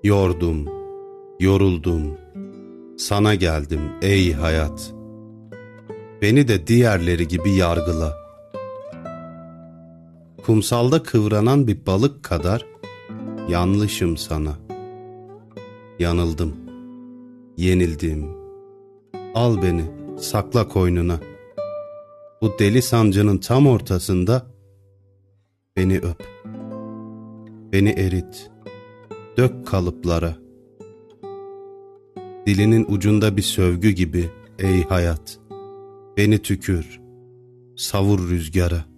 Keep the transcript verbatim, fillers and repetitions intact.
Yordum, yoruldum, sana geldim ey hayat. Beni de diğerleri gibi yargıla. Kumsalda kıvranan bir balık kadar yanlışım sana. Yanıldım, yenildim. Al beni, sakla koynuna. Bu deli sancının tam ortasında beni öp. Beni erit, dök kalıplara. Dilinin ucunda bir sövgü gibi ey hayat. Beni tükür, savur rüzgara.